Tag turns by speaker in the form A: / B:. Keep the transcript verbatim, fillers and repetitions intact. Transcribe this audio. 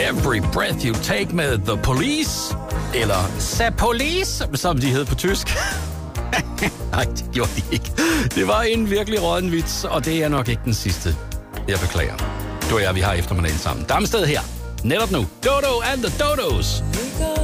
A: Every Breath You Take med The Police, eller The Police, som de hed på tysk. Nej, det gjorde de ikke. Det var en virkelig rådden vits, og det er nok ikke den sidste. Jeg beklager. Du og jeg, vi har eftermiddagen sammen. Damsted her. Netop nu. Dodo and the Dodos.